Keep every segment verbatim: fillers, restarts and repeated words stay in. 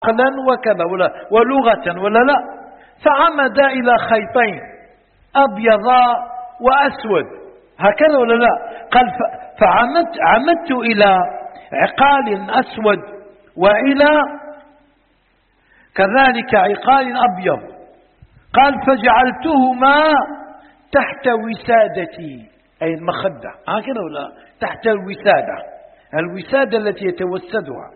عقلا وكذا ولا ولغة ولا لا، فعمد إلى خيطين أبيض وأسود هكذا ولا لا. قال فعمدت عمدت إلى عقال أسود وإلى كذلك عقال أبيض. قال فجعلتهما تحت وسادتي، أي المخدة هكذا ولا تحت الوسادة، الوسادة التي يتوسدها.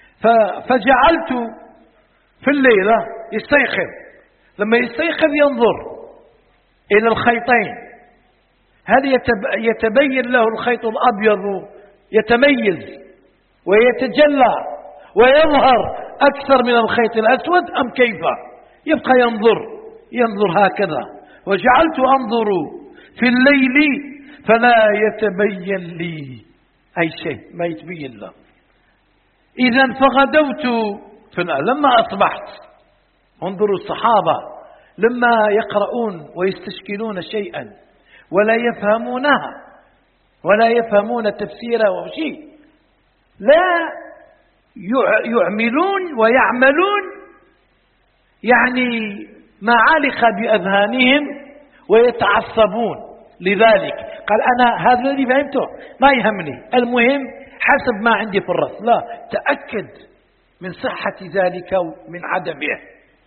فجعلت في الليلة يستيقظ، لما يستيقظ ينظر إلى الخيطين، هل يتبين له الخيط الأبيض يتميز ويتجلى ويظهر أكثر من الخيط الأسود أم كيف؟ يبقى ينظر ينظر هكذا. وجعلت أنظر في الليل فلا يتبين لي أي شيء، ما يتبين له. إذن فغدوت لما أصبحت، انظروا الصحابة لما يقرؤون ويستشكلون شيئا ولا يفهمونها ولا يفهمون تفسيره وشيء، لا يعملون ويعملون يعني ما علق بأذهانهم ويتعصبون. لذلك قال أنا هذا الذي فهمته ما يهمني، المهم حسب ما عندي في الرأس. لا، تأكد من صحة ذلك ومن عدمه،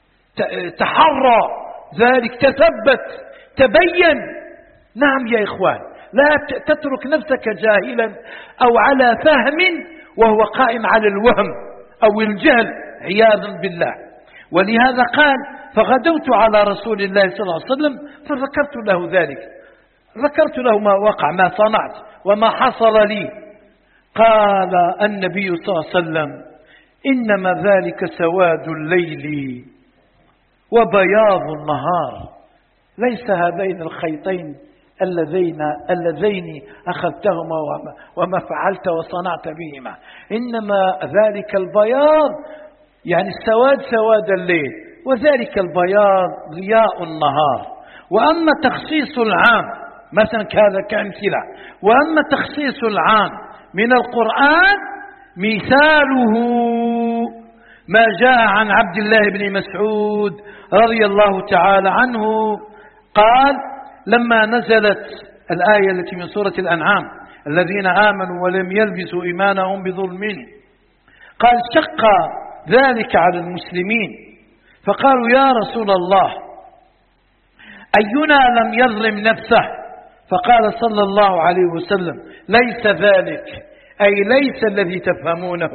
تحرى ذلك، تثبت، تبين. نعم يا إخوان، لا تترك نفسك جاهلا أو على فهم وهو قائم على الوهم أو الجهل عياذا بالله. ولهذا قال فغدوت على رسول الله صلى الله عليه وسلم فذكرت له ذلك، ذكرت له ما وقع، ما صنعت وما حصل لي. قال النبي صلى الله عليه وسلم إنما ذلك سواد الليل وبياض النهار، ليس هذين الخيطين اللذين اللذين أخذتهما وما فعلت وصنعت بهما، إنما ذلك البياض يعني السواد سواد الليل، وذلك البياض ضياء النهار. وأما تخصيص العام مثلا كذا كأمثلة، وأما تخصيص العام من القرآن مثاله ما جاء عن عبد الله بن مسعود رضي الله تعالى عنه قال لما نزلت الآية التي من سورة الأنعام الذين آمنوا ولم يلبسوا إيمانهم بظلم، قال شق ذلك على المسلمين فقالوا يا رسول الله أينا لم يظلم نفسه؟ فقال صلى الله عليه وسلم ليس ذلك، أي ليس الذي تفهمونه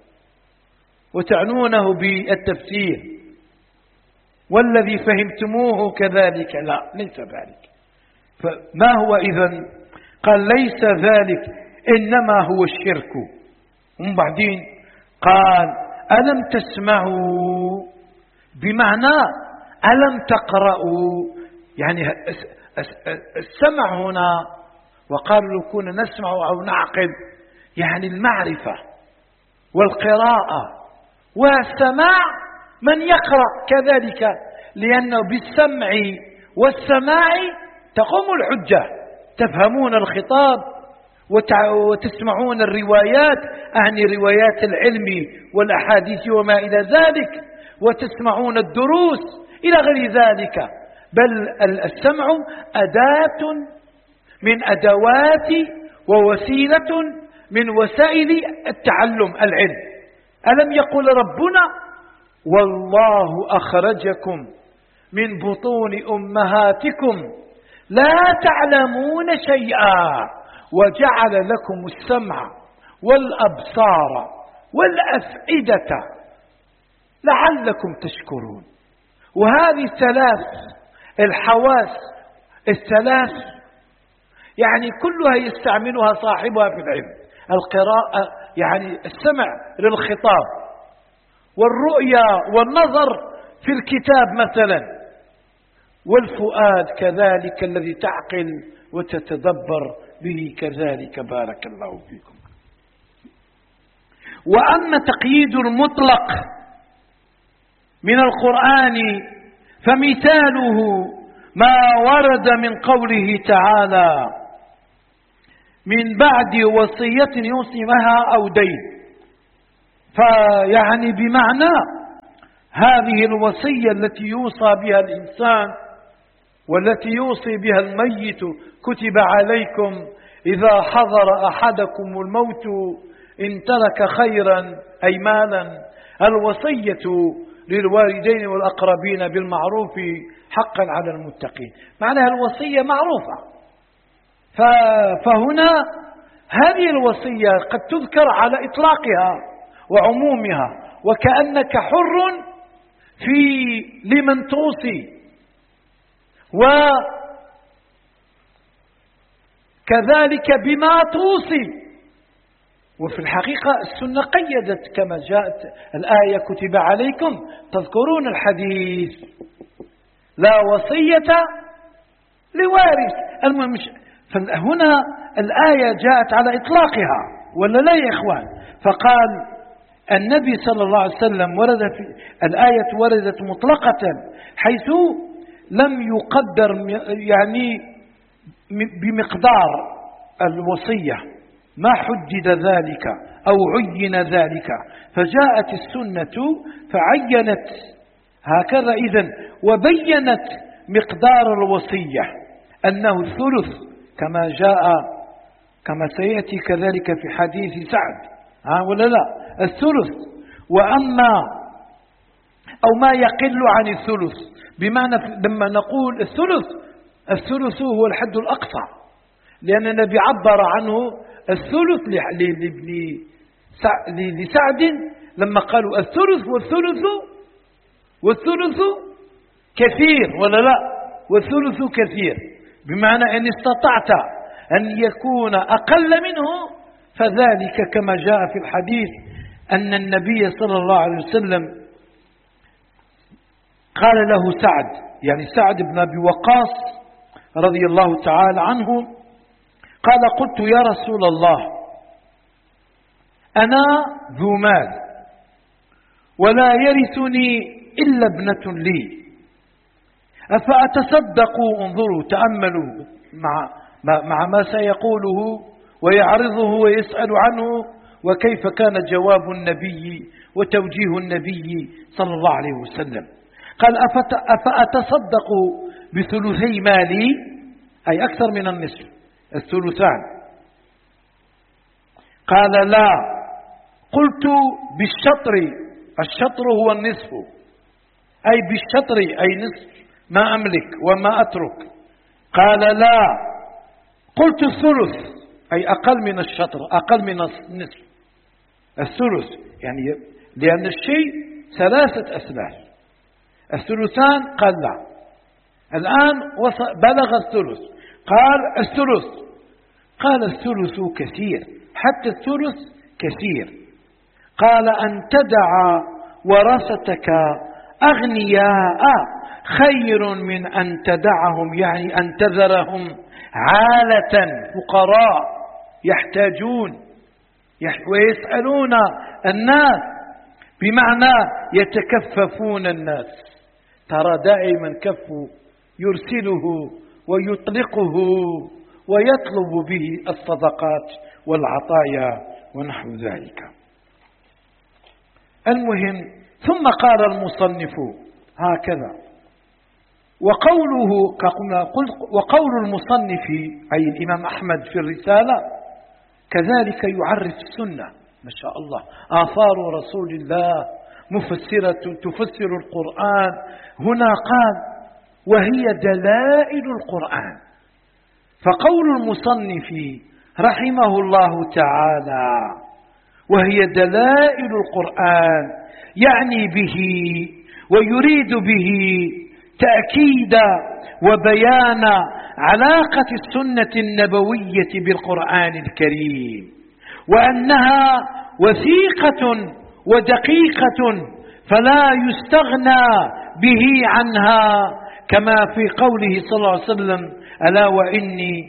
وتعنونه بالتفسير والذي فهمتموه كذلك، لا ليس ذلك. فما هو إذن؟ قال ليس ذلك، إنما هو الشرك. ومن بعدين قال ألم تسمعوا، بمعنى ألم تقرأوا، يعني السمع هنا وقالوا لو كنا نسمع أو نعقل يعني المعرفة والقراءة، والسماع من يقرأ كذلك، لأنه بالسمع والسماع تقوم الحجة، تفهمون الخطاب وتسمعون الروايات عن روايات العلم والأحاديث وما إلى ذلك، وتسمعون الدروس إلى غير ذلك. بل السمع أداة من أدوات ووسيلة من وسائل التعلم العلم. ألم يقل ربنا والله أخرجكم من بطون أمهاتكم لا تعلمون شيئا وجعل لكم السمع والأبصار والأفئدة لعلكم تشكرون. وهذه الثلاث الحواس الثلاث يعني كلها يستعملها صاحبها في العلم. القراءة يعني السمع للخطاب، والرؤيا والنظر في الكتاب مثلا، والفؤاد كذلك الذي تعقل وتتدبر به كذلك. بارك الله فيكم. وأما تقييد المطلق من القرآن فمثاله ما ورد من قوله تعالى من بعد وصية يوصي بها أو دين، فيعني بمعنى هذه الوصية التي يوصى بها الإنسان والتي يوصي بها الميت كتب عليكم إذا حضر أحدكم الموت إن ترك خيرا أي مالا الوصية للوالدين والأقربين بالمعروف حقا على المتقين. معناها الوصية معروفة، فهنا هذه الوصية قد تذكر على إطلاقها وعمومها، وكأنك حر في لمن توصي، وكذلك بما توصي. وفي الحقيقة السنة قيدت كما جاءت الآية كتب عليكم، تذكرون الحديث لا وصية لوارث. المهم فهنا الآية جاءت على إطلاقها ولا لا يا إخوان؟ فقال النبي صلى الله عليه وسلم ورد في الآية وردت مطلقة حيث لم يقدر يعني بمقدار الوصية، ما حدد ذلك أو عين ذلك، فجاءت السنة فعينت هكذا إذن وبينت مقدار الوصية أنه الثلث كما جاء كما سيأتي كذلك في حديث سعد، ها ولا لا؟ الثلث. وأما أو ما يقل عن الثلث، بمعنى لما نقول الثلث الثلث هو الحد الأقصى، لأن النبي عبر عنه الثلث لسعد لما قالوا الثلث والثلث والثلث كثير ولا لا؟ والثلث كثير بمعنى أن استطعت أن يكون أقل منه فذلك كما جاء في الحديث أن النبي صلى الله عليه وسلم قال له سعد، يعني سعد بن أبي وقاص رضي الله تعالى عنه، قال قلت يا رسول الله أنا ذو مال ولا يرثني إلا ابنة لي، أفأتصدق؟ انظروا تأملوا مع, مع ما سيقوله ويعرضه ويسأل عنه، وكيف كان جواب النبي وتوجيه النبي صلى الله عليه وسلم. قال أفأتصدق بثلثي مالي، أي أكثر من النصف الثلثان؟ قال لا. قلت بالشطر، الشطر هو النصف، أي بالشطر أي نصف ما أملك وما أترك. قال لا. قلت الثلث، أي أقل من الشطر أقل من النصف الثلث، يعني لأن الشيء ثلاثة أسلاف، الثلثان قال لا، الآن بلغ الثلث، قال الثلث، قال الثلث كثير، حتى الثلث كثير. قال أن تدع ورثتك أغنياء خير من أن تدعهم، يعني أن تذرهم عالة فقراء يحتاجون ويسألون الناس، بمعنى يتكففون الناس. ترى دائما كف يرسله ويطلقه ويطلب به الصدقات والعطايا ونحو ذلك. المهم ثم قال المصنف هكذا، وقوله وقول المصنف أي الإمام أحمد في الرسالة كذلك يعرف السنة، ما شاء الله، آثار رسول الله مفسرة تفسر القرآن. هنا قال وهي دلائل القرآن، فقول المصنف رحمه الله تعالى وهي دلائل القرآن يعني به ويريد به تأكيد وبيان علاقة السنة النبوية بالقرآن الكريم، وأنها وثيقة ودقيقة فلا يستغنى به عنها، كما في قوله صلى الله عليه وسلم ألا وإني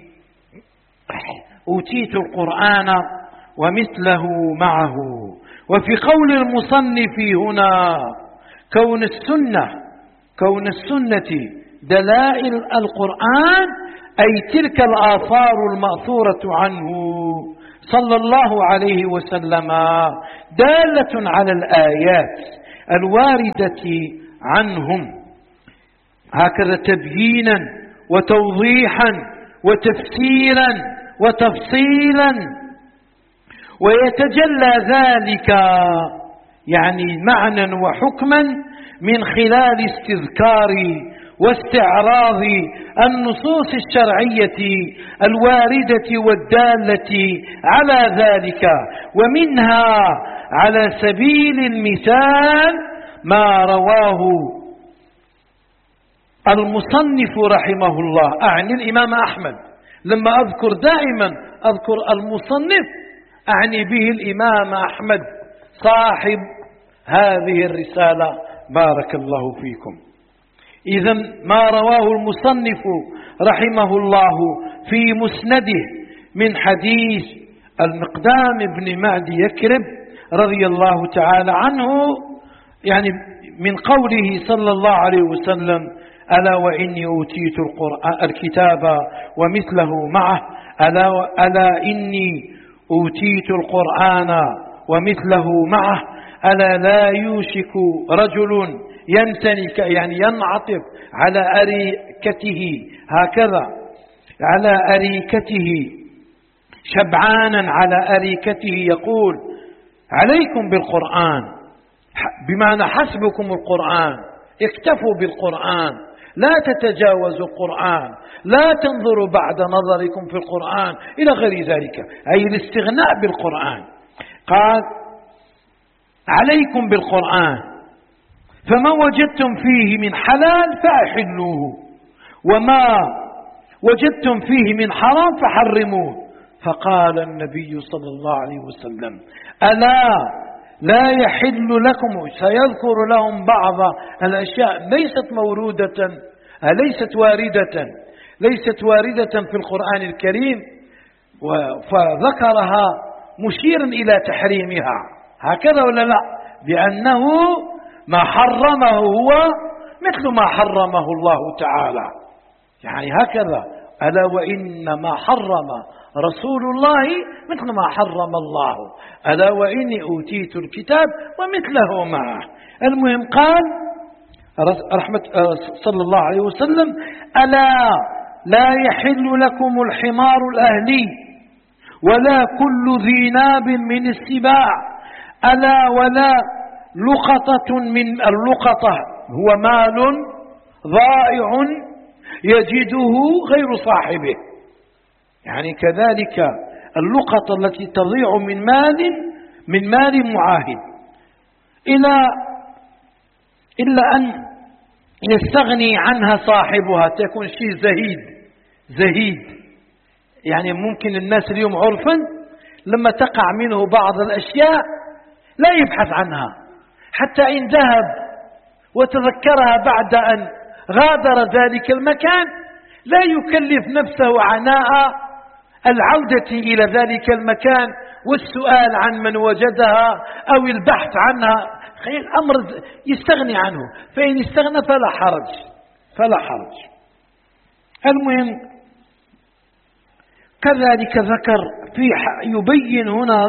أوتيت القرآن ومثله معه. وفي قول المصنف هنا كون السنة كون السنة دلائل القرآن أي تلك الآثار المأثورة عنه صلى الله عليه وسلم دالة على الآيات الواردة عنهم، هكذا تبيينا وتوضيحا وتفسيرا وتفصيلا. ويتجلى ذلك يعني معنى وحكما من خلال استذكار واستعراض النصوص الشرعية الواردة والدالة على ذلك. ومنها على سبيل المثال ما رواه المصنف رحمه الله، أعني الإمام أحمد. لما أذكر دائما أذكر المصنف أعني به الإمام أحمد صاحب هذه الرسالة، بارك الله فيكم. إذن ما رواه المصنف رحمه الله في مسنده من حديث المقدام بن معدي يكرب رضي الله تعالى عنه، يعني من قوله صلى الله عليه وسلم: ألا وإني أوتيت القرآن الكتاب ومثله معه، ألا, ألا إني أوتيت القرآن ومثله معه، ألا لا يوشك رجل ينتني يعني ينعطف على أريكته، هكذا على أريكته شبعانا على أريكته يقول: عليكم بالقرآن، بمعنى حسبكم القرآن، اكتفوا بالقرآن، لا تتجاوزوا القرآن، لا تنظروا بعد نظركم في القرآن إلى غير ذلك، أي الاستغناء بالقرآن. قال: عليكم بالقرآن، فما وجدتم فيه من حلال فأحلوه، وما وجدتم فيه من حرام فحرموه. فقال النبي صلى الله عليه وسلم: ألا لا يحل لكم، سيذكر لهم بعض الأشياء ليست موردة ليست واردة ليست واردة في القرآن الكريم، فذكرها مشيرا إلى تحريمها، هكذا ولا لا؟ بأنه ما حرمه هو مثل ما حرمه الله تعالى، يعني هكذا: ألا وإن ما حرم رسول الله مثل ما حرم الله، ألا وإني أوتيت الكتاب ومثله معه. المهم قال رحمة صلى الله عليه وسلم: ألا لا يحل لكم الحمار الأهلي ولا كل ذي ناب من السباع، ألا ولا لقطة من اللقطة هو مال ضائع يجده غير صاحبه، يعني كذلك اللقطة التي تضيع من مال من مال معاهد، إلى إلا أن يستغني عنها صاحبها، تكون شيء زهيد زهيد يعني ممكن الناس اليوم عرفا لما تقع منه بعض الأشياء لا يبحث عنها، حتى إن ذهب وتذكرها بعد أن غادر ذلك المكان لا يكلف نفسه عناء العودة إلى ذلك المكان والسؤال عن من وجدها أو البحث عنها، الأمر يستغني عنه، فإن استغنى فلا حرج فلا حرج. المهم كذلك ذكر في يبين هنا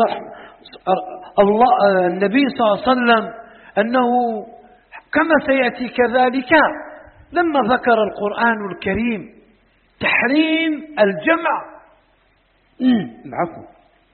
الله النبي صلى الله عليه وسلم أنه كما سيأتي كذلك لما ذكر القرآن الكريم تحريم الجمع العفو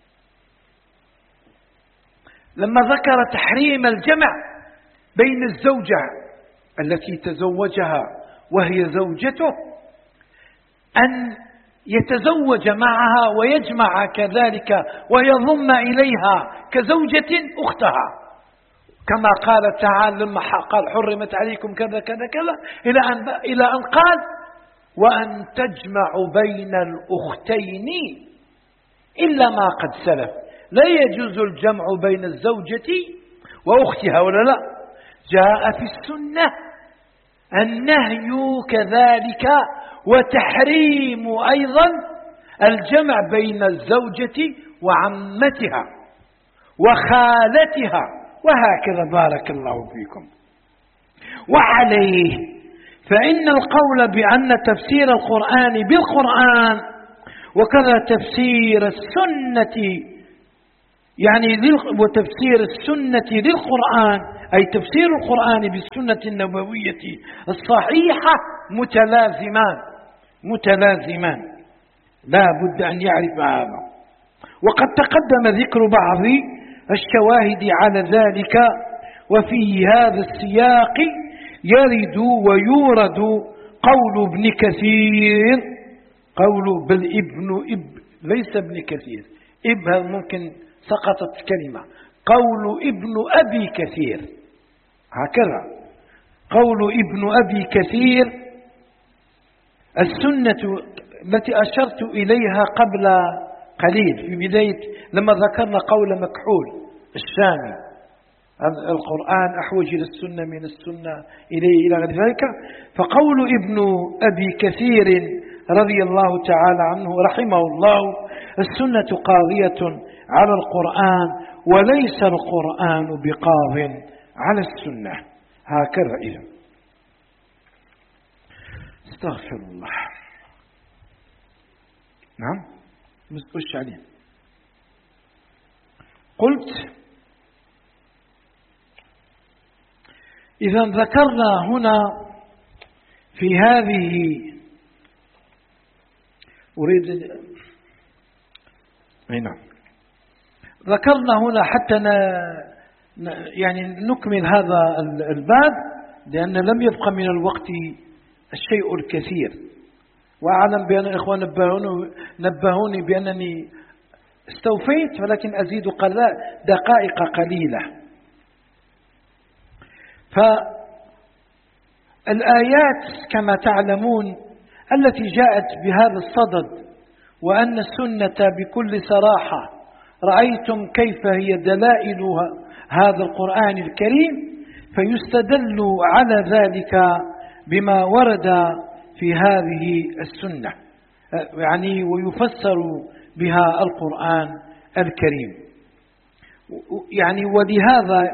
لما ذكر تحريم الجمع بين الزوجة التي تزوجها وهي زوجته أن يتزوج معها ويجمع كذلك ويضم إليها كزوجة أختها، كما قال تعالى لما قال حرمت عليكم كذا كذا كذا إلى أن, إلى أن قال وأن تجمعوا بين الأختين إلا ما قد سلف. لا يجوز الجمع بين الزوجة وأختها ولا لا؟ جاء في السنة النهي كذلك وتحريم أيضا الجمع بين الزوجة وعمتها وخالتها وهكذا، بارك الله فيكم. وعليه فإن القول بأن تفسير القرآن بالقرآن وكذا تفسير السنة يعني وتفسير السنة للقرآن أي تفسير القرآن بالسنة النبوية الصحيحة متلازمان متلازمان لا بد أن يعرف هذا. وقد تقدم ذكر بعض الشواهد على ذلك، وفي هذا السياق يرد ويورد قول ابن كثير، قول بل ابن إب ليس ابن كثير، إب ممكن سقطت كلمة، قول ابن أبي كثير، هكذا قول ابن أبي كثير. السنة التي أشرت إليها قبل قليل في بداية لما ذكرنا قول مكحول الشامي، القرآن أحوج إلى السنة من السنة إليه إلى غير ذلك. فقول ابن أبي كثير رضي الله تعالى عنه رحمه الله: السنة قاضية على القرآن وليس القرآن بقاض على السنة. هكذا إذن. استغفر الله. نعم مش عليه. قلت إذا ذكرنا هنا في هذه أريد نعم ذكرنا هنا حتى ن... يعني نكمل هذا الباب، لأن لم يبقى من الوقت الشيء الكثير. وأعلم بأن الإخوان نبهوني, نبهوني بأنني استوفيت، ولكن أزيد دقائق قليلة. فالآيات كما تعلمون التي جاءت بهذا الصدد، وأن السنة بكل صراحة رأيتم كيف هي دلائل هذا القرآن الكريم، فيستدل على ذلك بما ورد في هذه السنة، يعني ويفسر بها القرآن الكريم. يعني ولهذا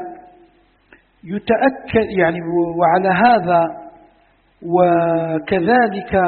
يتأكد يعني وعلى هذا وكذلك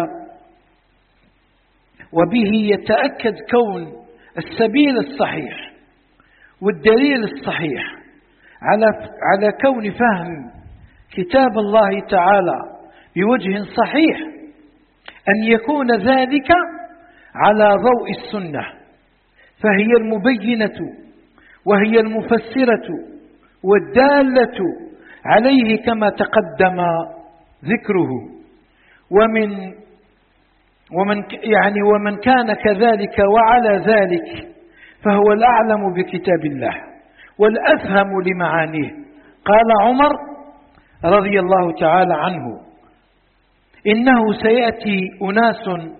وبه يتأكد كون السبيل الصحيح والدليل الصحيح على على كون فهم كتاب الله تعالى بوجه صحيح، أن يكون ذلك على ضوء السنة، فهي المبينة وهي المفسرة والدالة عليه كما تقدم ذكره. ومن ومن يعني ومن كان كذلك وعلى ذلك فهو الأعلم بكتاب الله والأفهم لمعانيه. قال عمر رضي الله تعالى عنه: إنه سيأتي أناس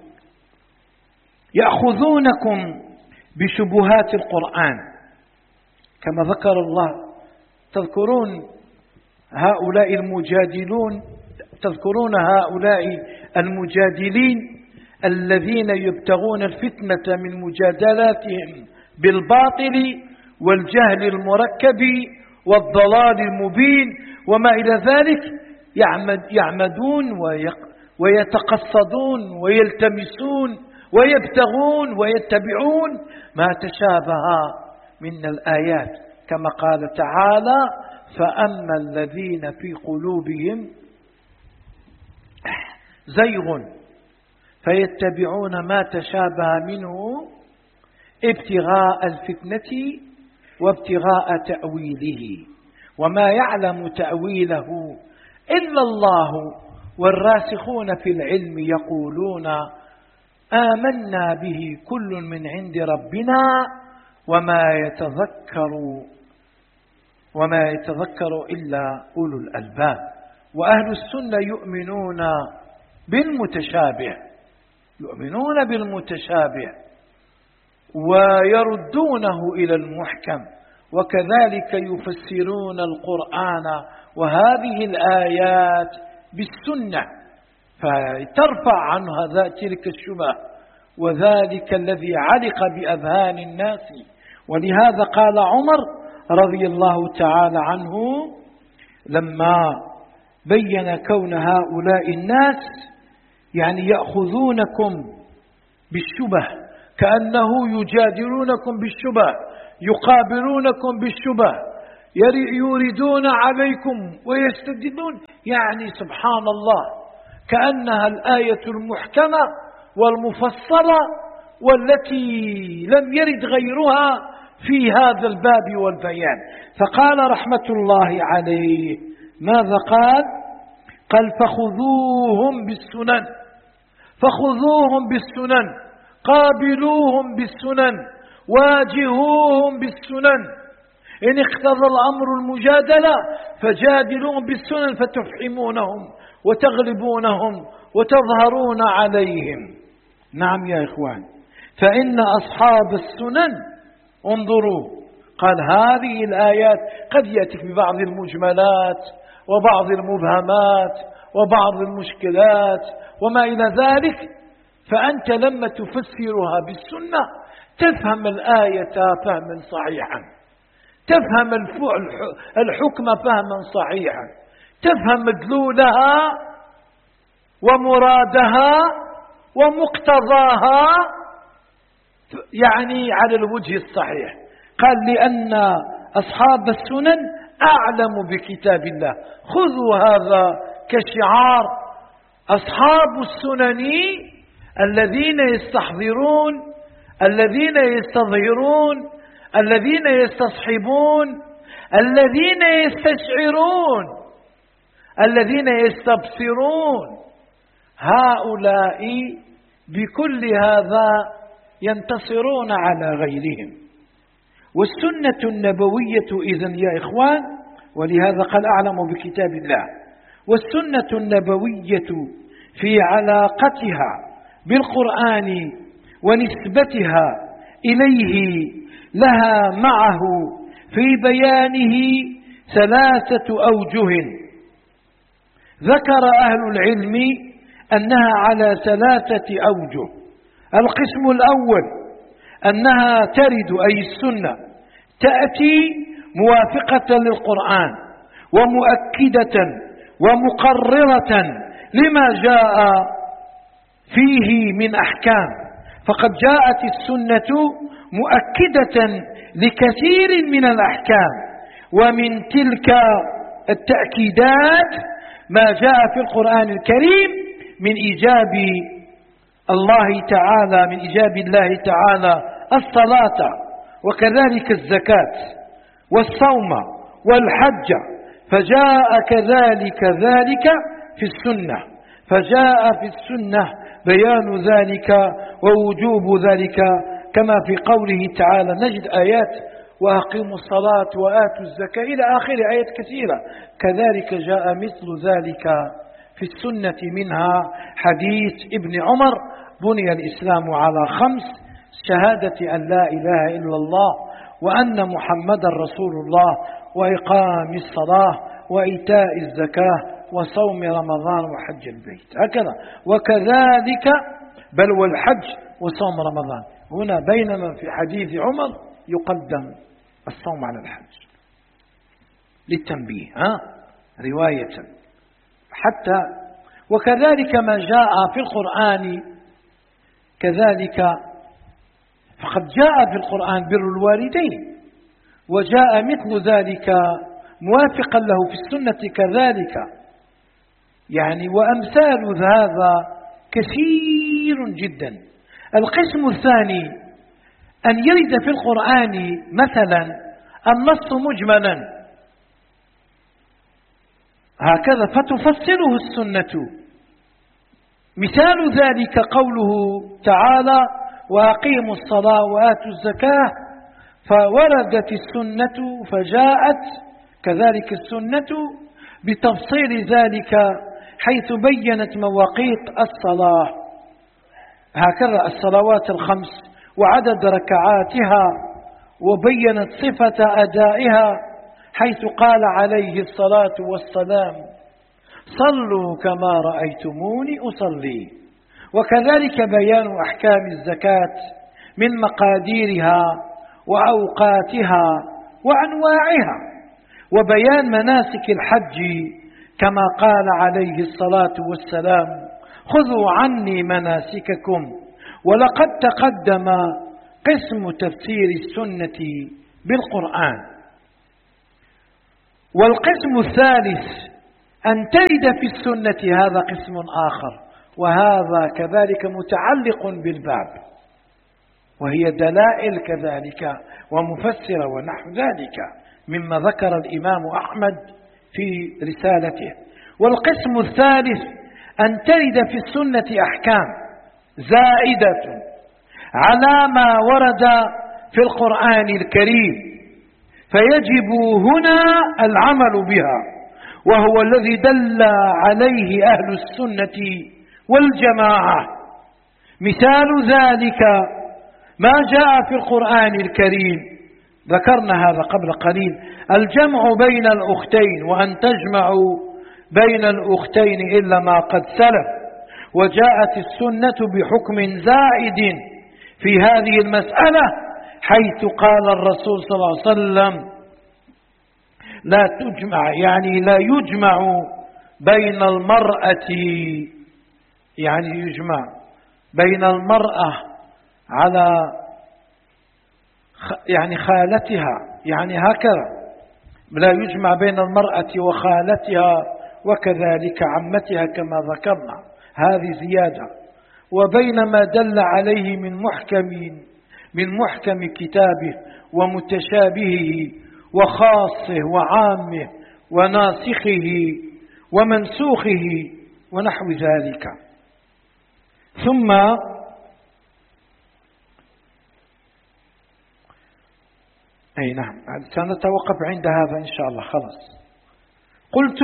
يأخذونكم بشبهات القرآن، كما ذكر الله. تذكرون هؤلاء المجادلون، تذكرون هؤلاء المجادلين الذين يبتغون الفتنة من مجادلاتهم بالباطل والجهل المركب والضلال المبين وما إلى ذلك، يعمد يعمدون ويتقصدون ويلتمسون ويبتغون ويتبعون ما تشابه من الآيات، كما قال تعالى: فأما الذين في قلوبهم زيغ فيتبعون ما تشابه منه ابتغاء الفتنة وابتغاء تأويله وما يعلم تأويله إلا الله والراسخون في العلم يقولون آمنا به كل من عند ربنا وما يتذكر وما يتذكر إلا أولو الألباب. وأهل السنة يؤمنون بالمتشابه يؤمنون بالمتشابه ويردونه إلى المحكم، وكذلك يفسرون القرآن وهذه الآيات بالسنة، فترفع عنها تلك الشبه وذلك الذي علق بأذهان الناس. ولهذا قال عمر رضي الله تعالى عنه لما بين كون هؤلاء الناس يعني يأخذونكم بالشبه، كأنه يجادلونكم بالشبه، يقابلونكم بالشبه، يريدون عليكم ويستدلون، يعني سبحان الله كأنها الآية المحكمة والمفصلة والتي لم يرد غيرها في هذا الباب والبيان. فقال رحمة الله عليه ماذا قال؟ قال فخذوهم بالسنن، فخذوهم بالسنن، قابلوهم بالسنن، واجهوهم بالسنن، إن اقتضى الأمر المجادلة فجادلوهم بالسنن فتفحمونهم وتغلبونهم وتظهرون عليهم. نعم يا إخوان، فإن أصحاب السنن انظروا، قال هذه الآيات قد يأتيك ببعض المجملات وبعض المبهمات وبعض المشكلات وما إلى ذلك، فأنت لما تفسرها بالسنة تفهم الآية فهما صحيحا، تفهم الحكم فهما صحيحا، تفهم مدلولها ومرادها ومقتضاها يعني على الوجه الصحيح. قال لأن أصحاب السنن أعلم بكتاب الله، خذوا هذا كشعار. أصحاب السنن الذين يستحضرون، الذين يستظهرون، الذين يستصحبون، الذين يستشعرون، الذين يستبصرون، هؤلاء بكل هذا ينتصرون على غيرهم. والسنة النبوية إذن يا إخوان، ولهذا قال أعلم بكتاب الله، والسنة النبوية في علاقتها بالقرآن ونسبتها إليه لها معه في بيانه ثلاثة أوجه ذكر أهل العلم أنها على ثلاثة أوجه. القسم الأول أنها ترد، أي السنة تأتي موافقة للقرآن ومؤكدة ومقررة لما جاء فيه من أحكام، فقد جاءت السنة مؤكدة لكثير من الأحكام، ومن تلك التأكيدات ما جاء في القرآن الكريم من إيجاب الله تعالى من إيجاب الله تعالى الصلاة، وكذلك الزكاة والصوم والحج، فجاء كذلك ذلك في السنة، فجاء في السنة بيان ذلك ووجوب ذلك، كما في قوله تعالى نجد آيات وأقيموا الصلاة وآتوا الزكاة إلى آخر آيات كثيرة. كذلك جاء مثل ذلك في السنة، منها حديث ابن عمر بني الإسلام على خمس: شهادة أن لا إله إلا الله وأن محمدا رسول الله وإقام الصلاة وإيتاء الزكاة وصوم رمضان وحج البيت، هكذا. وكذلك بل والحج وصوم رمضان. هنا بينما في حديث عمر يقدم الصوم على الحج للتنبيه، ها رواية حتى. وكذلك ما جاء في القرآن كذلك، فقد جاء في القرآن بر الوالدين، وجاء مثل ذلك موافقا له في السنة كذلك، يعني وأمثال هذا كثير جدا. القسم الثاني أن يرد في القرآن مثلا النص مجملا هكذا فتفسره السنة. مثال ذلك قوله تعالى وأقيموا الصلاة وآتوا الزكاة، فوردت السنة فجاءت كذلك السنة بتفصيل ذلك، حيث بينت مواقيت الصلاة، هكذا الصلوات الخمس وعدد ركعاتها، وبينت صفة أدائها، حيث قال عليه الصلاة والسلام صلوا كما رأيتموني أصلي. وكذلك بيان أحكام الزكاة من مقاديرها وأوقاتها وأنواعها، وبيان مناسك الحج كما قال عليه الصلاة والسلام خذوا عني مناسككم. ولقد تقدم قسم تفسير السنة بالقرآن. والقسم الثالث أن ترد في السنة، هذا قسم آخر، وهذا كذلك متعلق بالباب، وهي دلائل كذلك ومفسرة ونحو ذلك مما ذكر الإمام أحمد في رسالته. والقسم الثالث أن ترد في السنة أحكام زائدة على ما ورد في القرآن الكريم، فيجب هنا العمل بها، وهو الذي دل عليه أهل السنة والجماعة. مثال ذلك ما جاء في القرآن الكريم، ذكرنا هذا قبل قليل، الجمع بين الأختين، وأن تجمعوا بين الأختين إلا ما قد سلف. وجاءت السنة بحكم زائد في هذه المسألة، حيث قال الرسول صلى الله عليه وسلم لا تجمع، يعني لا يجمع بين المرأة، يعني يجمع بين المرأة على يعني خالتها، يعني هكذا لا يجمع بين المرأة وخالتها وكذلك عمتها كما ذكرنا، هذه زيادة. وبين ما دل عليه من محكم من محكم كتابه ومتشابهه وخاصه وعامه وناسخه ومنسوخه ونحو ذلك. ثم أي نعم سنتوقف عند هذا إن شاء الله. خلاص قلت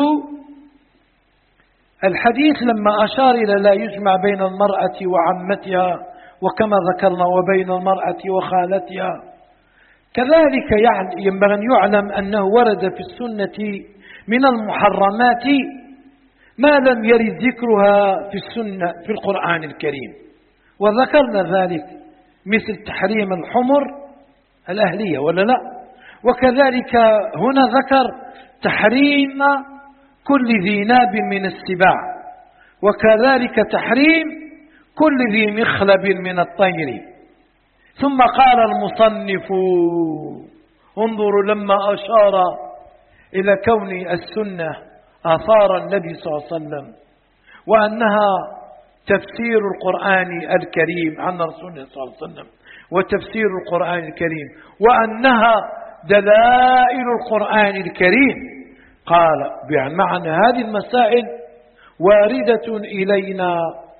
الحديث لما أشار إلى لا يجمع بين المرأة وعمتها وكما ذكرنا وبين المرأة وخالتها، كذلك ينبغي أن يعلم أنه ورد في السنة من المحرمات ما لم يرد ذكرها في السنة في القرآن الكريم، وذكرنا ذلك مثل تحريم الحمر الأهلية ولا لا، وكذلك هنا ذكر تحريم كل ذي ناب من السباع، وكذلك تحريم كل ذي مخلب من الطير. ثم قال المصنف انظروا لما أشار إلى كون السنة آثار النبي صلى الله عليه وسلم، وأنها تفسير القرآن الكريم عن رسول الله صلى الله عليه وسلم وتفسير القرآن الكريم، وأنها دلائل القرآن الكريم. قال بمعنى هذه المسائل واردة إلينا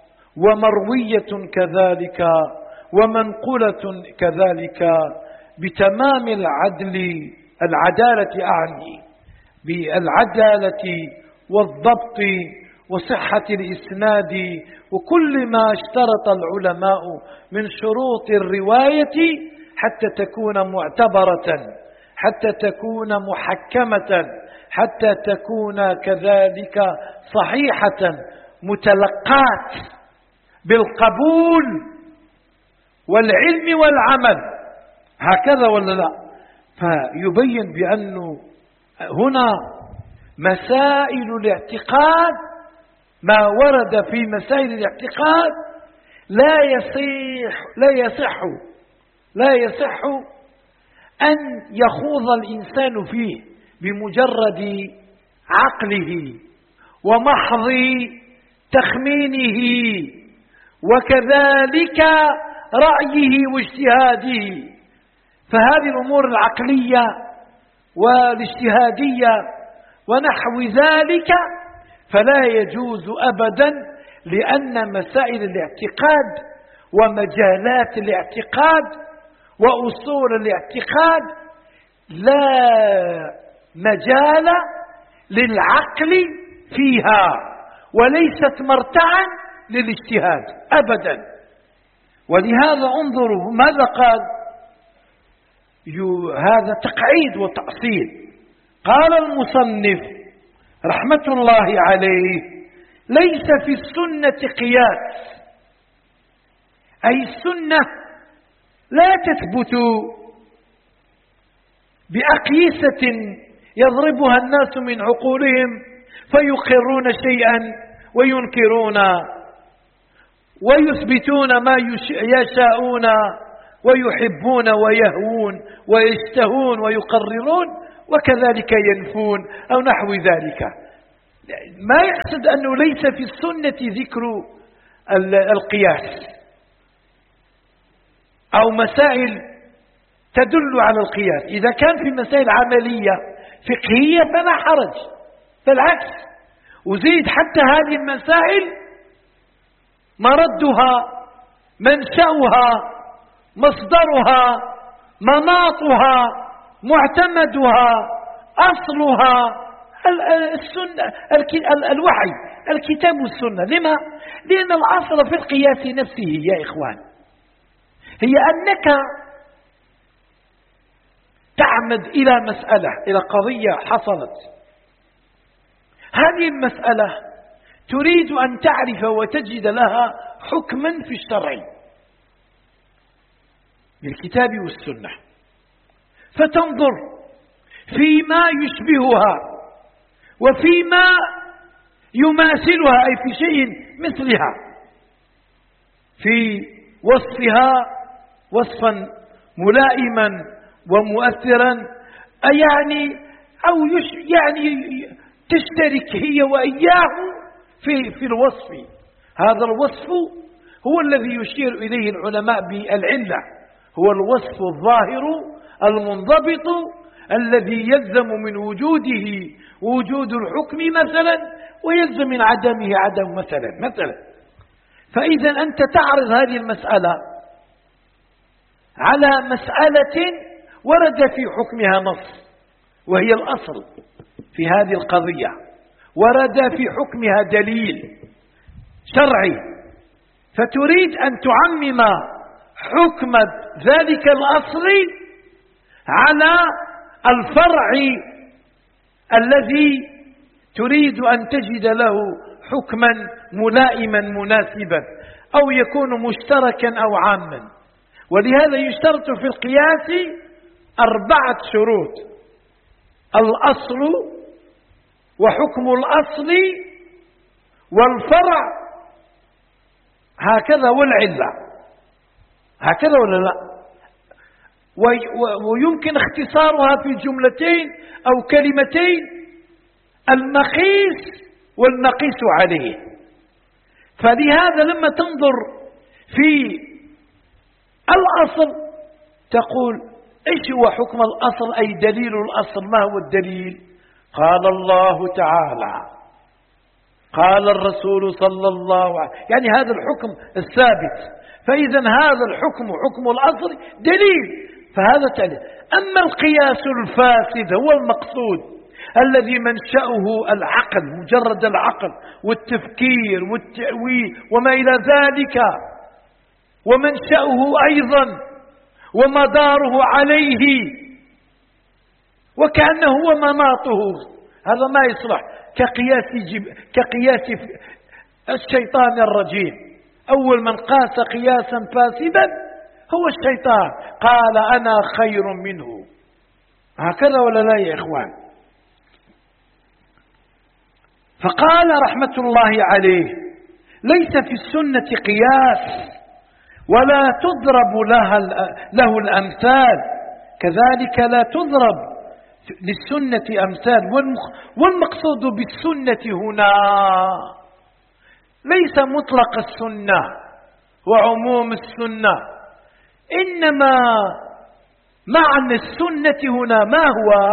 ومروية كذلك ومنقولة كذلك بتمام العدل، العدالة أعني بالعدالة والضبط وصحة الإسناد وكل ما اشترط العلماء من شروط الرواية حتى تكون معتبرة، حتى تكون محكمة، حتى تكون كذلك صحيحة متلقاة بالقبول والعلم والعمل، هكذا ولا لا؟ فيبين بأنه هنا مسائل الاعتقاد، ما ورد في مسائل الاعتقاد لا يصح لا يصح لا يصح أن يخوض الإنسان فيه بمجرد عقله ومحض تخمينه وكذلك رأيه واجتهاده. فهذه الأمور العقلية والاجتهادية ونحو ذلك فلا يجوز أبدا، لأن مسائل الاعتقاد ومجالات الاعتقاد وأصول الاعتقاد لا مجال للعقل فيها، وليست مرتعا للاجتهاد أبدا. ولهذا انظروا ماذا قال، هذا تقعيد وتأصيل. قال المصنف رحمة الله عليه ليس في السنة قياس، أي السنة لا تثبت بأقيسة يضربها الناس من عقولهم فيقرون شيئا وينكرون ويثبتون ما يشاءون ويحبون ويهوون ويشتهون ويقررون، وكذلك ينفون أو نحو ذلك. ما يقصد أنه ليس في السنة ذكر القياس أو مسائل تدل على القياس. إذا كان في مسائل عملية فقهية فلا حرج، بالعكس، وزيد حتى هذه المسائل مردها، منشأها، مصدرها، مناطها، معتمدها، أصلها السنة، الوحي، الكتاب والسنة. لما؟ لأن الأصل في القياس نفسه يا إخوان هي أنك تعمد إلى مسألة، إلى قضية حصلت، هذه المسألة تريد أن تعرف وتجد لها حكما في الشرع بالكتاب والسنة، فتنظر فيما يشبهها وفيما يماثلها، أي في شيء مثلها، في وصفها وصفا ملائما ومؤثرا، يعني أو يش يعني تشترك هي وإياه في في الوصف. هذا الوصف هو الذي يشير إليه العلماء بالعلة، هو الوصف الظاهر المنضبط الذي يلزم من وجوده وجود الحكم مثلا، ويلزم من عدمه عدم مثلا مثلا. فإذا أنت تعرض هذه المسألة على مسألة ورد في حكمها نص، وهي الأصل في هذه القضية، ورد في حكمها دليل شرعي، فتريد أن تعمم حكم ذلك الأصل على الفرع الذي تريد أن تجد له حكما ملائما مناسبا، أو يكون مشتركا أو عاما. ولهذا يشترط في القياس أربعة شروط: الأصل وحكم الأصل والفرع هكذا، والعلة هكذا ولا لا؟ ويمكن اختصارها في جملتين أو كلمتين: المقيس والمقيس عليه. فلهذا لما تنظر في الأصل تقول إيش هو حكم الأصل، أي دليل الأصل. ما هو الدليل؟ قال الله تعالى، قال الرسول صلى الله عليه وسلم، يعني هذا الحكم الثابت. فإذا هذا الحكم حكم الأصل دليل، فهذا تعليل. أما القياس الفاسد هو المقصود الذي منشأه العقل، مجرد العقل والتفكير والتأويل وما إلى ذلك، ومنشأه أيضا ومداره عليه وكأنه هو مناطه، هذا ما يصلح. كقياس, جب... كقياس الشيطان الرجيم، أول من قاس قياسا فاسدا هو الشيطان، قال أنا خير منه. هكذا ولا لا يا إخوان؟ فقال رحمة الله عليه: ليس في السنة قياس ولا تضرب لها له الأمثال، كذلك لا تضرب للسنة أمثال. والمقصود بالسنة هنا ليس مطلق السنة وعموم السنة، إنما معنى السنة هنا ما هو؟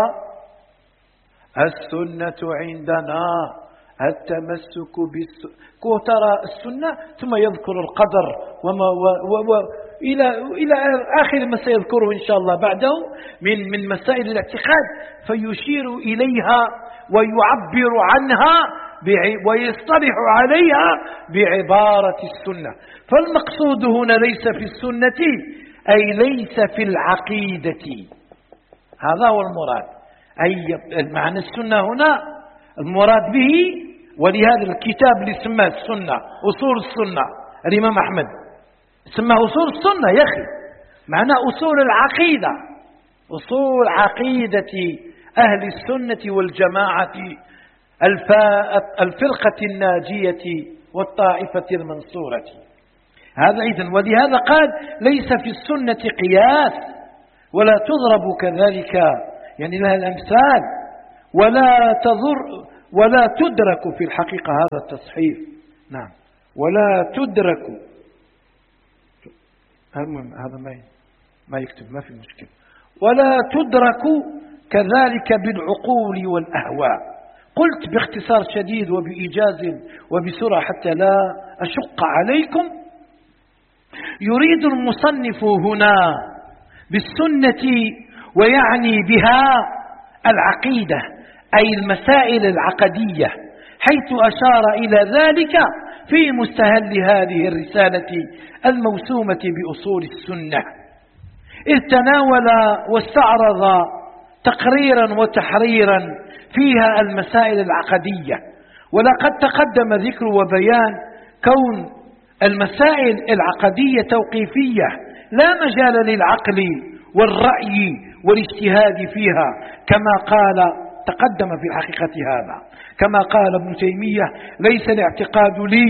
السنة عندنا التمسك بالسنة. ترى السنة ثم يذكر القدر وما و و و إلى إلى آخر ما سيذكره إن شاء الله بعده من من مسائل الاعتقاد، فيشير إليها ويعبر عنها ويصطلح عليها بعبارة السنة. فالمقصود هنا ليس في السنة أي ليس في العقيدة، هذا هو المراد. أي معنى السنة هنا المراد به، ولهذا الكتاب اللي سماه السنة أصول السنة الإمام أحمد سماه أصول السنة يا أخي، معناه أصول العقيدة، أصول عقيدة أهل السنة والجماعة، الفرقة الناجية والطائفة المنصورة. هذا إذن، ولهذا قال ليس في السنة قياس ولا تضرب كذلك يعني لها الأمثال، ولا تضر ولا تدرك في الحقيقة هذا التصحيف. نعم، ولا تدرك، هذا ما ما يكتب، ما في مشكلة. ولا تدرك كذلك بالعقول والأهواء. قلت باختصار شديد وبإيجاز وبسرعة حتى لا أشق عليكم. يريد المصنف هنا بالسنة ويعني بها العقيدة، أي المسائل العقدية، حيث أشار إلى ذلك في مستهل هذه الرسالة الموسومة بأصول السنة، إذ تناول واستعرض تقريرا وتحريرا فيها المسائل العقدية. ولقد تقدم ذكر وبيان كون المسائل العقدية توقيفية، لا مجال للعقل والرأي والاجتهاد فيها، كما قال تقدم في الحقيقة هذا، كما قال ابن تيمية: ليس الاعتقاد لي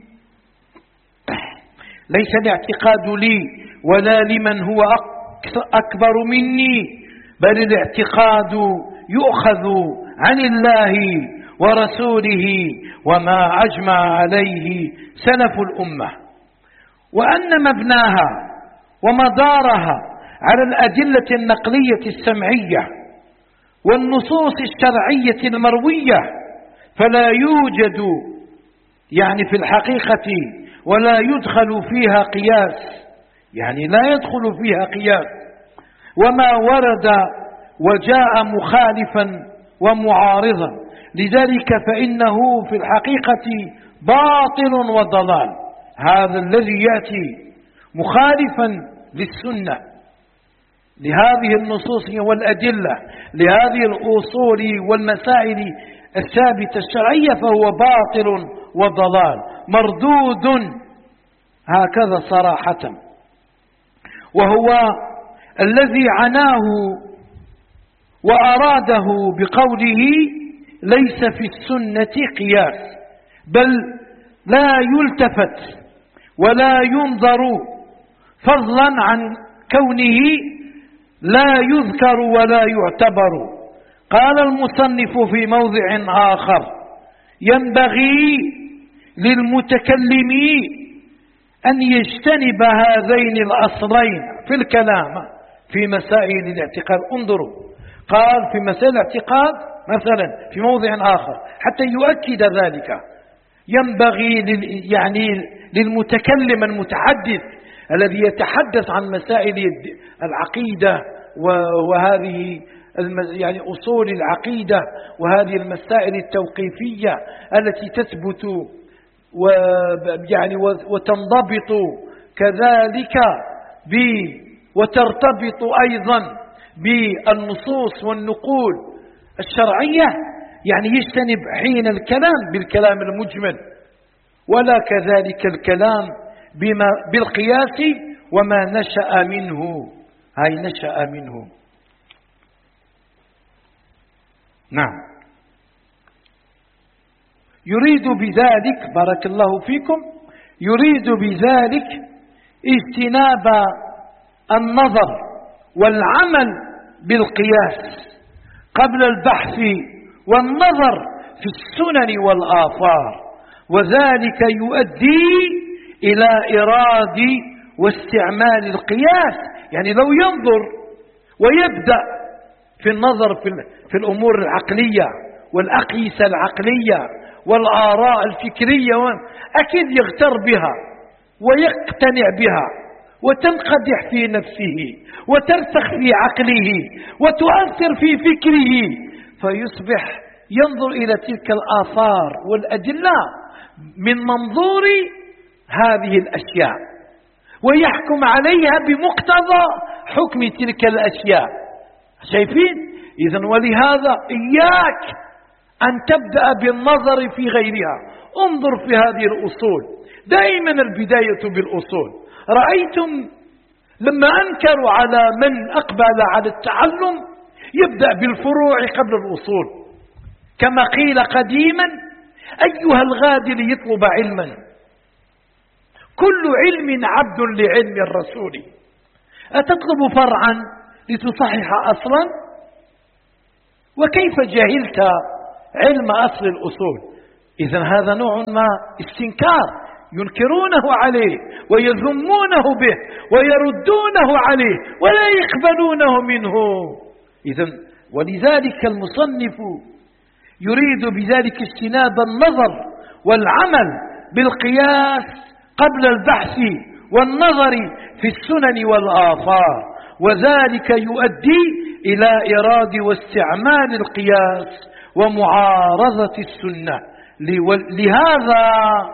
ليس الاعتقاد لي ولا لمن هو أكبر مني، بل الاعتقاد يؤخذ عن الله ورسوله وما أجمع عليه سلف الأمة، وأن مبناها ومدارها على الأدلة النقلية السمعية والنصوص الشرعية المروية، فلا يوجد يعني في الحقيقة ولا يدخل فيها قياس، يعني لا يدخل فيها قياس، وما ورد وجاء مخالفا ومعارضا، لذلك فإنه في الحقيقة باطل وضلال. هذا الذي يأتي مخالفا للسنة، لهذه النصوص والأدلة، لهذه الأصول والمسائل الثابتة الشرعية، فهو باطل وضلال مردود هكذا صراحة. وهو الذي عناه وأراده بقوله: ليس في السنة قياس، بل لا يلتفت ولا ينظر، فضلا عن كونه لا يذكر ولا يعتبر. قال المصنف في موضع آخر: ينبغي للمتكلم أن يجتنب هذين الأصلين في الكلام في مسائل الاعتقاد. انظروا، قال في مسائل الاعتقاد مثلا في موضع آخر حتى يؤكد ذلك: ينبغي لل يعني للمتكلم المتحدث الذي يتحدث عن مسائل العقيدة وهذه يعني أصول العقيدة وهذه المسائل التوقيفية التي تثبت ويعني وتنضبط كذلك وترتبط أيضا بالنصوص والنقول الشرعية، يعني يجتنب حين الكلام بالكلام المجمل، ولا كذلك الكلام بما بالقياس وما نشأ منه. هاي نشأ منه. نعم، يريد بذلك بارك الله فيكم يريد بذلك اجتناب النظر والعمل بالقياس قبل البحث والنظر في السنن والآثار، وذلك يؤدي إلى إراد واستعمال القياس. يعني لو ينظر ويبدأ في النظر في, في الأمور العقلية والأقيسة العقلية والآراء الفكرية، أكيد يغتر بها ويقتنع بها وتنقدح في نفسه وترسخ في عقله وتؤثر في فكره، فيصبح ينظر إلى تلك الآثار والأدلة من منظور هذه الأشياء ويحكم عليها بمقتضى حكم تلك الأشياء. شايفين؟ إذن ولهذا إياك أن تبدأ بالنظر في غيرها، انظر في هذه الأصول، دائما البداية بالأصول. رأيتم لما أنكروا على من أقبل على التعلم يبدأ بالفروع قبل الأصول، كما قيل قديما: أيها الغادي ليطلب علما، كل علم عبد لعلم الرسول، أتطلب فرعا لتصحح أصلا؟ وكيف جهلت علم أصل الأصول؟ إذن هذا نوع ما استنكار، ينكرونه عليه ويذمونه به ويردونه عليه ولا يقبلونه منه. إذن ولذلك المصنف يريد بذلك اجتناب النظر والعمل بالقياس قبل البحث والنظر في السنن والآثار، وذلك يؤدي إلى إراد واستعمال القياس ومعارضة السنة. لهذا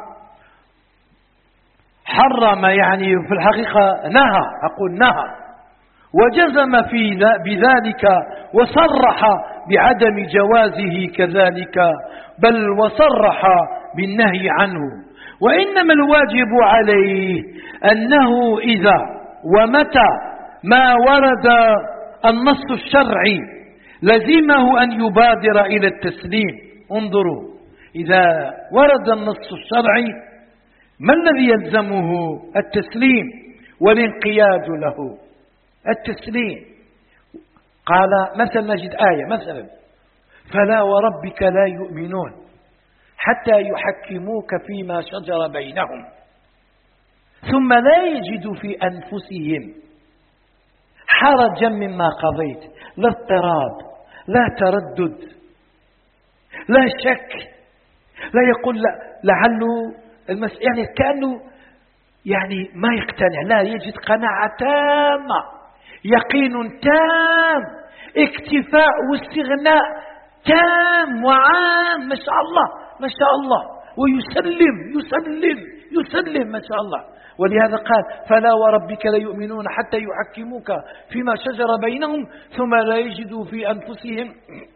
حرم، يعني في الحقيقة نهى، أقول نهى وجزم في بذلك وصرح بعدم جوازه كذلك، بل وصرح بالنهي عنه. وإنما الواجب عليه أنه إذا ومتى ما ورد النص الشرعي لزمه أن يبادر إلى التسليم. انظروا، إذا ورد النص الشرعي ما الذي يلزمه؟ التسليم والانقياد له. التسليم قال مثلا، نجد آية مثلا: فلا وربك لا يؤمنون حتى يحكموك فيما شجر بينهم ثم لا يجدوا في أنفسهم حرجا مما قضيت. لا اضطراب، لا تردد، لا شك، لا يقول لا لعله المس... يعني كأنه يعني ما يقتنع، لا، يجد قناعة تامة، يقين تام، اكتفاء واستغناء تام وعام، ما شاء الله ما شاء الله، ويسلم يسلم يسلم ما شاء الله. ولهذا قال: فلا وربك لا يؤمنون حتى يحكموك فيما شجر بينهم ثم لا يجدوا في أنفسهم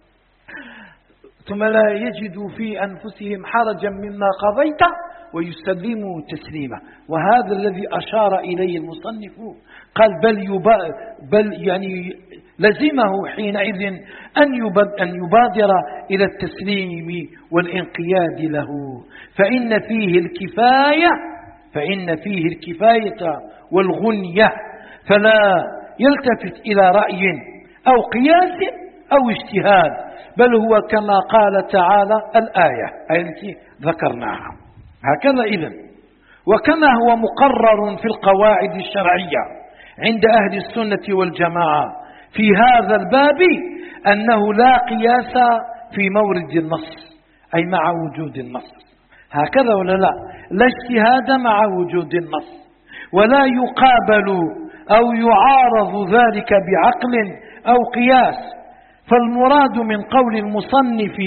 ثم لا يجدوا في أنفسهم حرجا مما قضيت ويسلموا تسليما. وهذا الذي أشار إليه المصنف، قال بل, يبا بل يعني لزمه حينئذ أن يبادر إلى التسليم والانقياد له، فإن فيه الكفاية فإن فيه الكفاية والغنية، فلا يلتفت إلى رأي أو قياس أو اجتهاد، بل هو كما قال تعالى الآية التي ذكرناها. هكذا إذن، وكما هو مقرر في القواعد الشرعية عند أهل السنة والجماعة في هذا الباب أنه لا قياس في مورد النص، أي مع وجود النص. هكذا ولا لا؟ لا اجتهاد مع وجود النص، ولا يقابل أو يعارض ذلك بعقل أو قياس. فالمراد من قول المصنف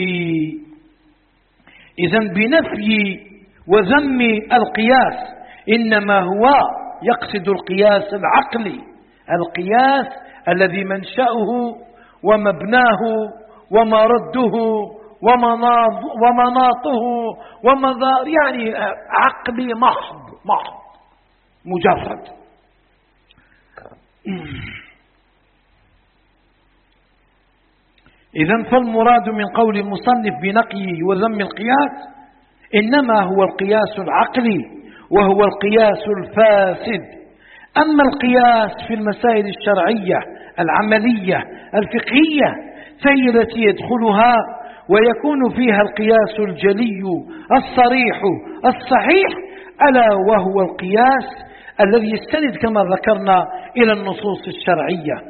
إذن بنفي وذم القياس إنما هو يقصد القياس العقلي، القياس الذي منشأه ومبناه ومرده ومناطه ومضار، يعني عقلي محض محض مجرد. إذن فالمراد من قول المصنف بنقيه وذم القياس إنما هو القياس العقلي، وهو القياس الفاسد. أما القياس في المسائل الشرعية العملية الفقهية فهي التي يدخلها ويكون فيها القياس الجلي الصريح الصحيح، ألا وهو القياس الذي يستند كما ذكرنا إلى النصوص الشرعية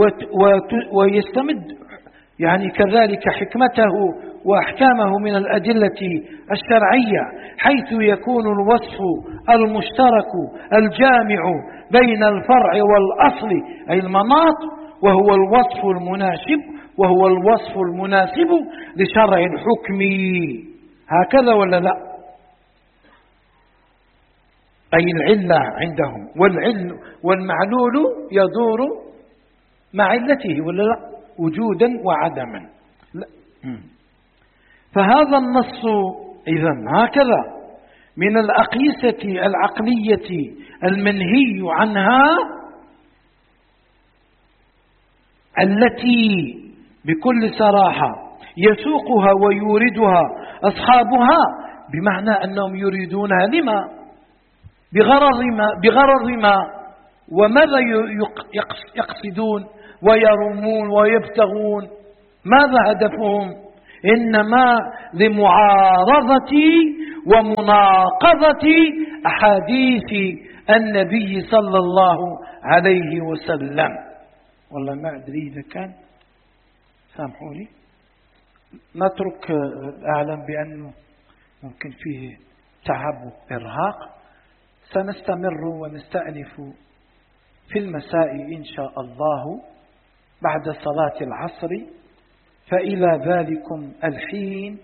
ويستمد يعني كذلك حكمته وأحكامه من الأدلة الشرعية، حيث يكون الوصف المشترك الجامع بين الفرع والأصل أي المناط، وهو الوصف المناسب وهو الوصف المناسب لشرع الحكم. هكذا ولا لا؟ أي العلة عندهم، والعل والمعلول يدور مع علته ولا لا؟ وجودا وعدما. لا. فهذا النص إذن هكذا من الأقيسة العقلية المنهي عنها التي بكل صراحة يسوقها ويوردها أصحابها، بمعنى أنهم يريدونها لما؟ بغرض ما, بغرض ما وماذا يقصدون ويرمون ويبتغون؟ ماذا هدفهم؟ إنما لمعارضة ومناقضة أحاديث النبي صلى الله عليه وسلم. والله ما أدري إذا كان، سامحوني، نترك، أعلم بأنه ممكن فيه تعب وإرهاق. سنستمر ونستأنف في المساء إن شاء الله بعد صلاة العصر. فإلى ذلكم الحين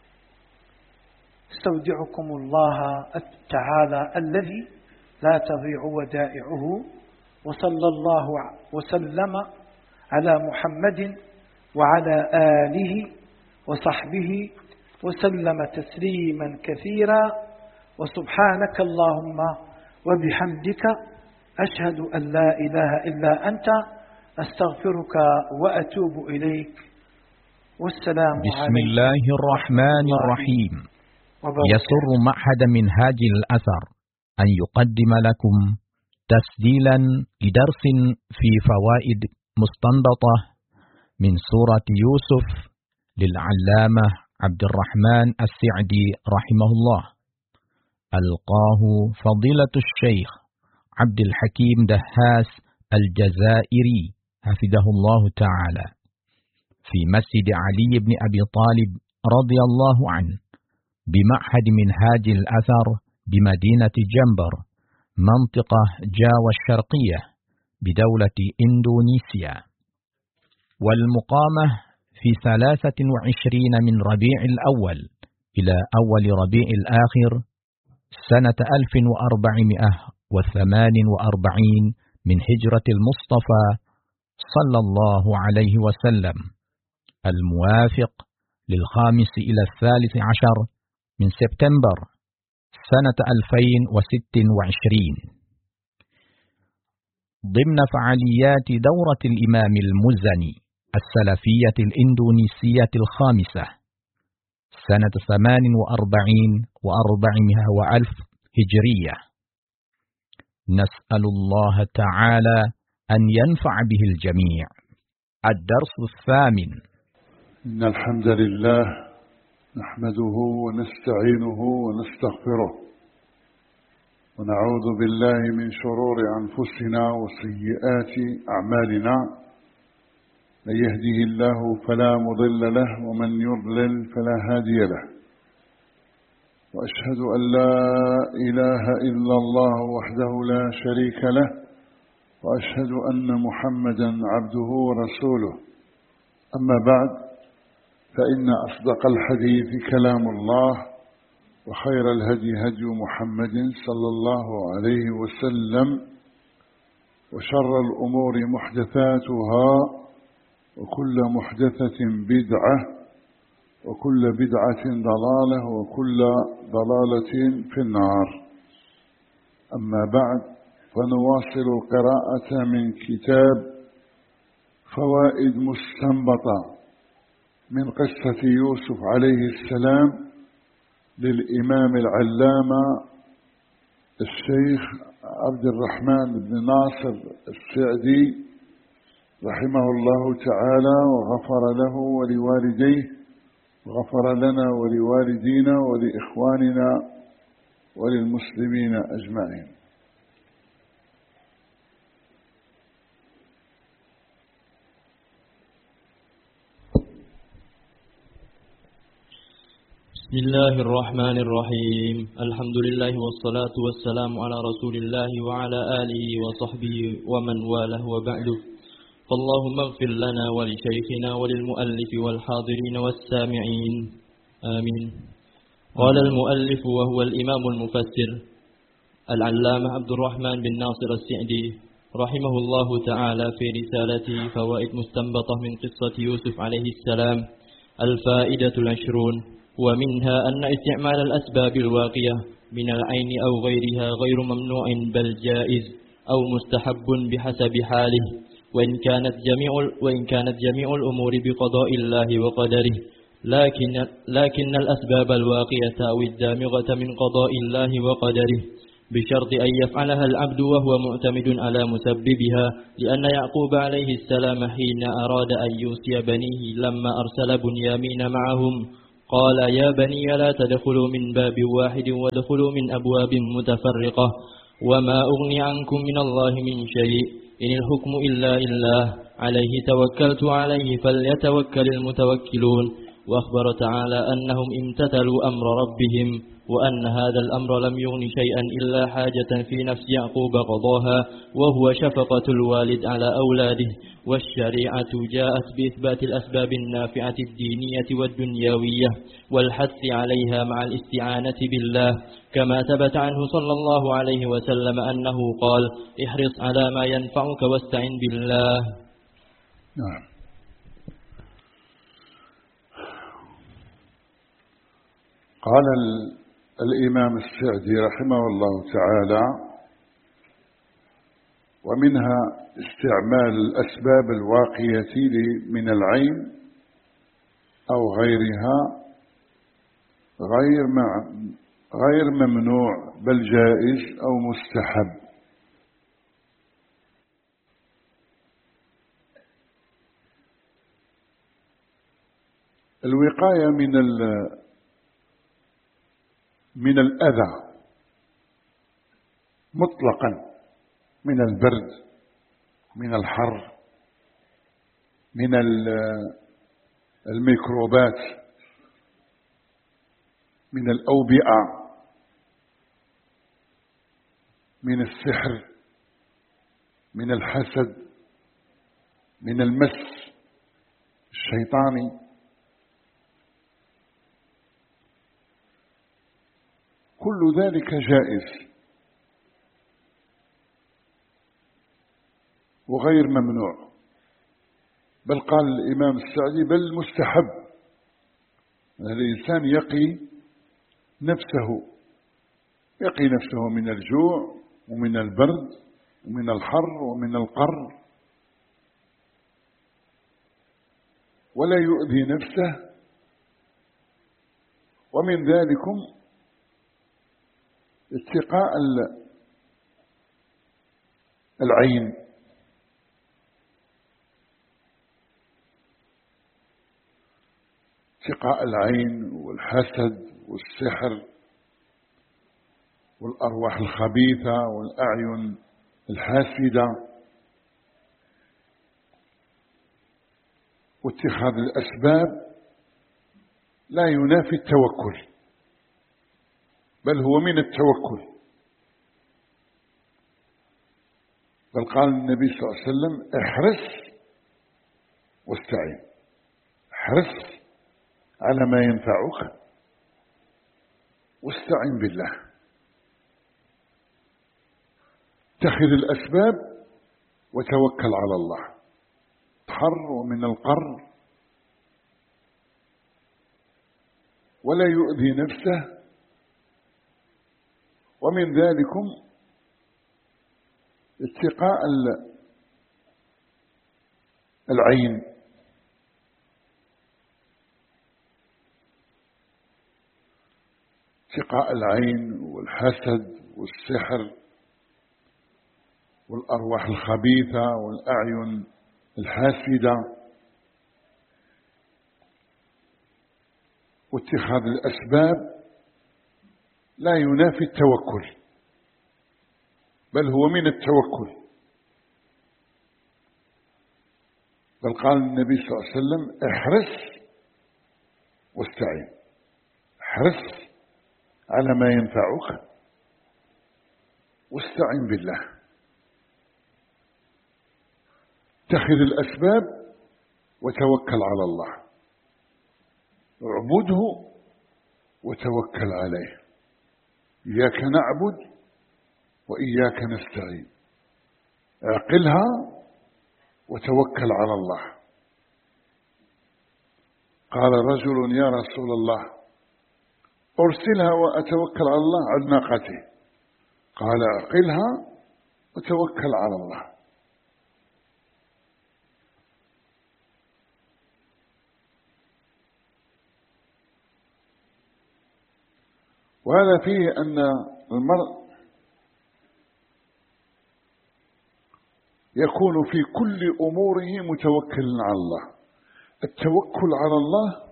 استودعكم الله تعالى الذي لا تضيع ودائعه، وصلى الله وسلم على محمد وعلى آله وصحبه وسلم تسليما كثيرا. وسبحانك اللهم وبحمدك أشهد أن لا إله إلا أنت أستغفرك وأتوب إليك. والسلام عليكم. بسم الله الرحمن الرحيم. يسر معهد منهاج الأثر أن يقدم لكم تسجيلا لدرس في فوائد مستنبطة من سورة يوسف للعلامة عبد الرحمن السعدي رحمه الله. ألقاه فضيلة الشيخ عبد الحكيم دهاس الجزائري حفظه الله تعالى في مسجد علي بن أبي طالب رضي الله عنه بمعهد منهاج الأثر بمدينة جنبر منطقة جاوة الشرقية بدولة إندونيسيا. والمقامة في ثلاثة وعشرين من ربيع الأول إلى أول ربيع الآخر سنة ألف وأربعمائة وثمان وأربعين من هجرة المصطفى صلى الله عليه وسلم، الموافق للخامس إلى الثالث عشر من سبتمبر سنة ألفين وست وعشرين، ضمن فعاليات دورة الإمام المزني السلفية الإندونيسية الخامسة سنة ثمان وأربعين وأربعمائة وألف هجرية. نسأل الله تعالى أن ينفع به الجميع. الدرس الثامن. إن الحمد لله نحمده ونستعينه ونستغفره ونعوذ بالله من شرور أنفسنا وسيئات أعمالنا، من يهده الله فلا مضل له ومن يضلل فلا هادي له، وأشهد أن لا إله إلا الله وحده لا شريك له، وأشهد أن محمدا عبده ورسوله. أما بعد، فإن أصدق الحديث كلام الله، وخير الهدي هدي محمد صلى الله عليه وسلم، وشر الأمور محدثاتها، وكل محدثة بدعة، وكل بدعة ضلالة، وكل ضلالة في النار. أما بعد، فنواصل القراءة من كتاب فوائد مستنبطة من قصة يوسف عليه السلام للإمام العلامة الشيخ عبد الرحمن بن ناصر السعدي رحمه الله تعالى، وغفر له ولوالديه، وغفر لنا ولوالدينا ولإخواننا وللمسلمين أجمعين. بسم الله الرحمن الرحيم. الحمد لله والصلاة والسلام على رسول الله وعلى آله وصحبه ومن والاه، وبعد. فاللهم اغفر لنا ولشيخنا وللمؤلف والحاضرين والسامعين، آمين. قال المؤلف وهو الإمام المفسر العلامة عبد الرحمن بن ناصر السعدي رحمه الله تعالى في رسالته فوائد مستنبطة من قصة يوسف عليه السلام. الفائدة العشرون، ومنها أن استعمال الأسباب الواقية من العين أو غيرها غير ممنوع بل جائز أو مستحب بحسب حاله، وإن كانت جميع وإن كانت جميع الأمور بقضاء الله وقدره، لكن لكن الأسباب الواقية أو الدامغة من قضاء الله وقدره بشرط أن يفعلها العبد وهو معتمد على مسببها، لأن يعقوب عليه السلام حين أراد أن يوصي بنيه لما أرسل بنيامين معهم قال يا بني لا تدخلوا من باب واحد وادخلوا من أبواب متفرقة وما أغني عنكم من الله من شيء إن الحكم إلا إله عليه توكلت عليه فليتوكل المتوكلون. وأخبر تعالى أنهم امتثلوا أمر ربهم وأن هذا الأمر لم يغن شيئا إلا حاجة في نفس يعقوب قضاها وهو شفقة الوالد على أولاده. والشريعة جاءت بإثبات الأسباب النافعة الدينية والدنيوية والحث عليها مع الاستعانة بالله، كما ثبت عنه صلى الله عليه وسلم أنه قال احرص على ما ينفعك واستعن بالله. نعم. قال الإمام السعدي رحمه الله تعالى ومنها استعمال الأسباب الواقية من العين أو غيرها غير غير ممنوع بل جائز أو مستحب. الوقاية من من الأذى مطلقا، من البرد، من الحر، من الميكروبات، من الأوبئة، من السحر، من الحسد، من المس الشيطاني، كل ذلك جائز وغير ممنوع، بل قال الإمام السعدي بل مستحب. الإنسان يقي نفسه يقي نفسه من الجوع ومن البرد ومن الحر ومن القر، ولا يؤذي نفسه. ومن ذلكم اتقاء العين، اتقاء العين والحسد والسحر والأرواح الخبيثة والأعين الحاسدة، واتخاذ الأسباب لا ينافي التوكل، بل هو من التوكل. بل قال النبي صلى الله عليه وسلم احرص واستعين، احرص على ما ينفعك واستعين بالله. اتخذ الأسباب وتوكل على الله. الحر ومن القر، ولا يؤذي نفسه. ومن ذلكم اتقاء العين، اتقاء العين والحسد والسحر والأرواح الخبيثة والأعين الحاسدة، واتخاذ الأسباب لا ينافي التوكل، بل هو من التوكل. بل قال النبي صلى الله عليه وسلم احرص واستعين، احرص على ما ينفعك واستعين بالله. اتخذ الأسباب وتوكل على الله، اعبده وتوكل عليه. إياك نعبد وإياك نستعين، اعقلها وتوكل على الله. قال رجل يا رسول الله أرسلها وأتوكل على الله على ناقته، قال اعقلها وتوكل على الله. وهذا فيه أن المرء يكون في كل أموره متوكلا على الله. التوكل على الله